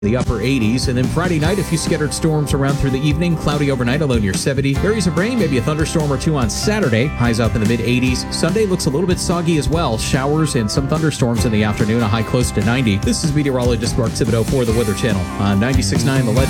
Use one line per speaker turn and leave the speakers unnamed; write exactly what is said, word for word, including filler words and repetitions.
the upper eighties. And then Friday night, a few scattered storms around through the evening. Cloudy overnight, a low near seventy. Areas of rain, maybe a thunderstorm or two on Saturday. Highs up in the mid eighties. Sunday looks a little bit soggy as well. Showers and some thunderstorms in the afternoon, a high close to ninety. This is meteorologist Mark Thibodeau for the Weather Channel on ninety-six point nine The Legend.